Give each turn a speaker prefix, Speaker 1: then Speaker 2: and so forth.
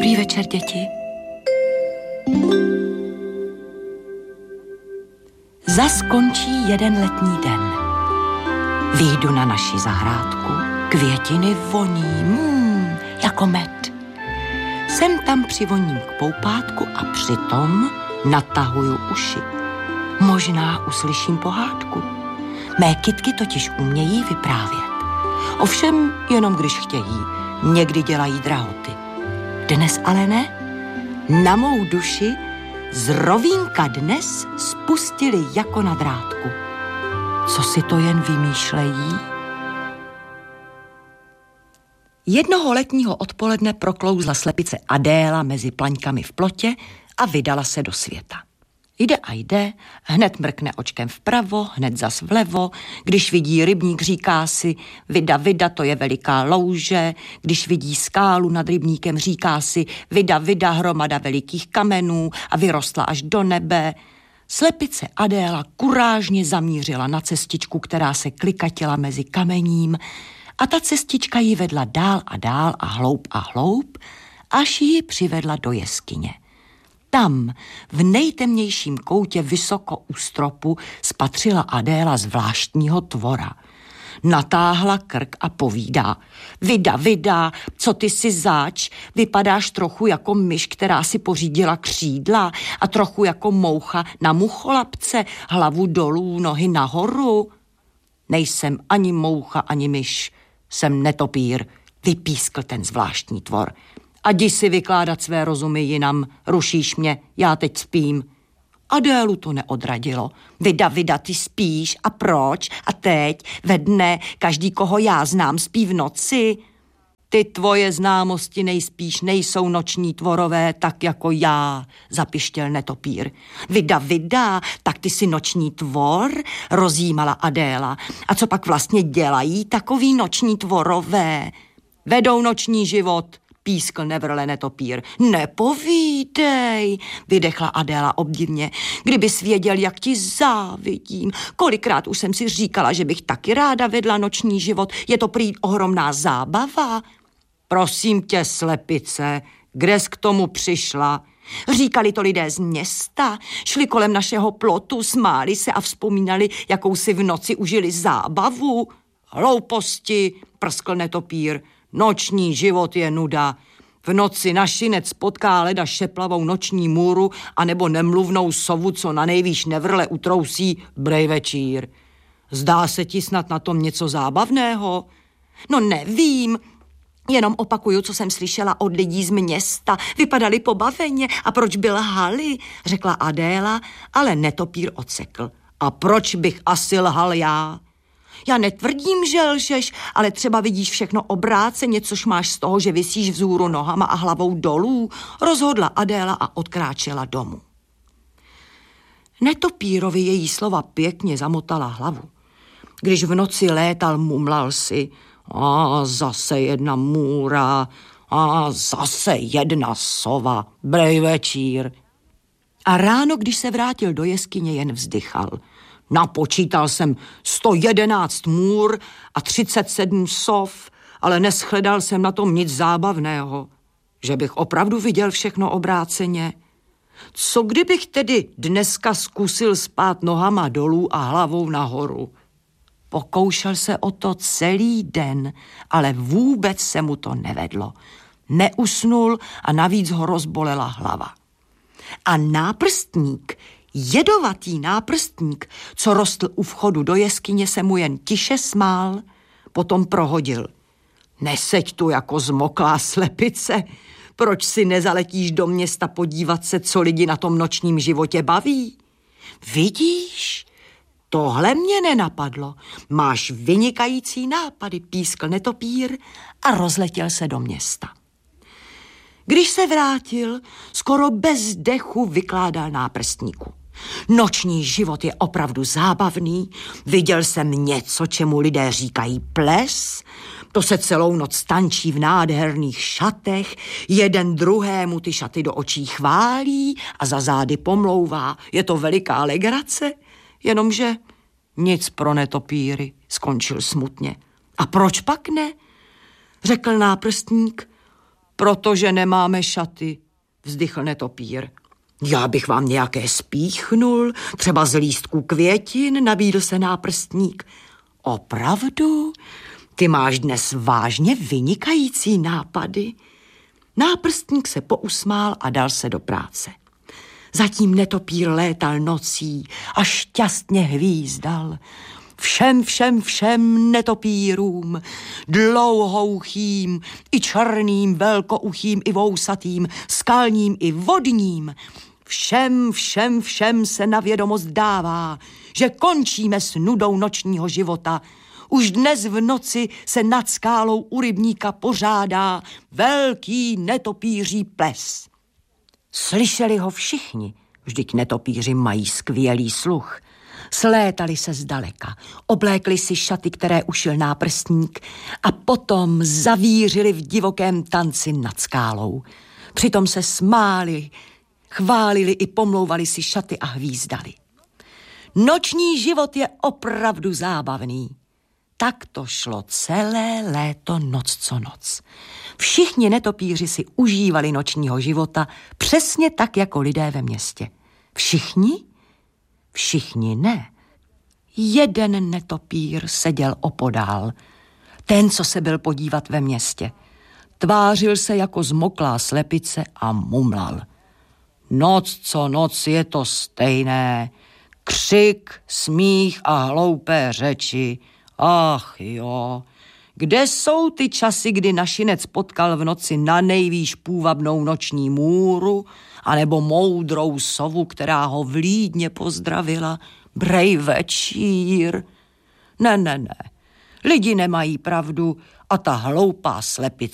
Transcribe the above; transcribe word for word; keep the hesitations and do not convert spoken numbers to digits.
Speaker 1: Dobrý večer, děti. Zas končí jeden letní den. Vyjdu na naši zahrádku, květiny voní, mm, jako med. Sem tam přivoním k poupátku a přitom natahuju uši. Možná uslyším pohádku. Mé kytky totiž umějí vyprávět. Ovšem jenom když chtějí, někdy dělají drahoty. Dnes ale ne. Na mou duši z rovínka dnes spustili jako na drátku. Co si to jen vymýšlejí? Jednoho letního odpoledne proklouzla slepice Adéla mezi plaňkami v plotě a vydala se do světa. Jde a jde, hned mrkne očkem vpravo, hned zas vlevo, když vidí rybník, říká si, vida, vida, to je veliká louže, když vidí skálu nad rybníkem, říká si, vida, vida, hromada velikých kamenů a vyrostla až do nebe. Slepice Adéla kurážně zamířila na cestičku, která se klikatila mezi kamením, a ta cestička ji vedla dál a dál a hloub a hloub, až ji přivedla do jeskyně. Tam, v nejtemnějším koutě vysoko u stropu, spatřila Adéla zvláštního tvora. Natáhla krk a povídá, vida, vida, co ty si zač, vypadáš trochu jako myš, která si pořídila křídla a trochu jako moucha na mucholapce, hlavu dolů, nohy nahoru. Nejsem ani moucha, ani myš, jsem netopír, vypískl ten zvláštní tvor. A jdi si vykládat své rozumy jinam, rušíš mě, já teď spím. Adélu to neodradilo. Vida, vida, ty spíš, a proč? A teď, ve dne, každý, koho já znám, spí v noci. Ty tvoje známosti nejspíš nejsou noční tvorové, tak jako já, zapištěl netopír. Vida, vida, tak ty jsi noční tvor, rozjímala Adéla. A co pak vlastně dělají takový noční tvorové? Vedou noční život, pískl nevrle netopír. Nepovídej, vydechla Adéla obdivně. Kdybys věděl, jak ti závidím. Kolikrát už jsem si říkala, že bych taky ráda vedla noční život. Je to prý ohromná zábava. Prosím tě, slepice, kdes k tomu přišla? Říkali to lidé z města, šli kolem našeho plotu, smáli se a vzpomínali, jakou si v noci užili zábavu. Hlouposti, prskl netopír. Noční život je nuda. V noci našinec potká leda šeplavou noční můru anebo nemluvnou sovu, co na nejvýš nevrle utrousí brej večír. Zdá se ti snad na tom něco zábavného? No nevím, jenom opakuju, co jsem slyšela od lidí z města. Vypadali pobaveně a proč by lhali, řekla Adéla, ale netopír odsekl. A proč bych asi lhal já? Já netvrdím, že lžeš, ale třeba vidíš všechno obráceně, což máš z toho, že visíš vzhůru nohama a hlavou dolů, rozhodla Adéla a odkráčela domů. Netopírovi její slova pěkně zamotala hlavu. Když v noci létal, mumlal si, a zase jedna můra, a zase jedna sova, brej večír. A ráno, když se vrátil do jeskyně, jen vzdychal. Napočítal jsem sto jedenáct můr a třicet sedm sov, ale neschledal jsem na tom nic zábavného. Že bych opravdu viděl všechno obráceně? Co kdybych tedy dneska zkusil spát nohama dolů a hlavou nahoru? Pokoušel se o to celý den, ale vůbec se mu to nevedlo. Neusnul a navíc ho rozbolela hlava. A náprstník, jedovatý náprstník, co rostl u vchodu do jeskyně, se mu jen tiše smál, potom prohodil. Neseď tu jako zmoklá slepice, proč si nezaletíš do města podívat se, co lidi na tom nočním životě baví? Vidíš, tohle mě nenapadlo. Máš vynikající nápady, pískl netopír a rozletěl se do města. Když se vrátil, skoro bez dechu vykládal náprstníku. Noční život je opravdu zábavný, viděl jsem něco, čemu lidé říkají ples, to se celou noc tančí v nádherných šatech, jeden druhému ty šaty do očí chválí a za zády pomlouvá, je to veliká legrace, jenomže nic pro netopíry, skončil smutně. A proč pak ne? Řekl náprstník, Protože nemáme šaty, vzdychl netopír. Já bych vám nějaké spíchnul, třeba z lístků květin, nabídl se náprstník. Opravdu? Ty máš dnes vážně vynikající nápady. Náprstník se pousmál a dal se do práce. Zatím netopír létal nocí a šťastně hvízdal. Všem, všem, všem netopírům, dlouhouchým i černým, velkouchým i vousatým, skalním i vodním, všem, všem, všem se na vědomost dává, že končíme s nudou nočního života. Už dnes v noci se nad skálou u rybníka pořádá velký netopíří ples. Slyšeli ho všichni, vždyť netopíři mají skvělý sluch. Slétali se zdaleka, oblékli si šaty, které ušil náprstník a potom zavířili v divokém tanci nad skálou. Přitom se smáli, chválili i pomlouvali si šaty a hvízdali. Noční život je opravdu zábavný. Tak to šlo celé léto noc co noc. Všichni netopíři si užívali nočního života přesně tak jako lidé ve městě. Všichni? Všichni ne. Jeden netopír seděl opodál. Ten, co se byl podívat ve městě. Tvářil se jako zmoklá slepice a mumlal. Noc co noc je to stejné. Křik, smích a hloupé řeči. Ach jo, kde jsou ty časy, kdy našinec potkal v noci na nejvýš půvabnou noční můru, anebo moudrou sovu, která ho vlídně pozdravila? Brej večír. Ne, ne, ne, lidi nemají pravdu a ta hloupá slepice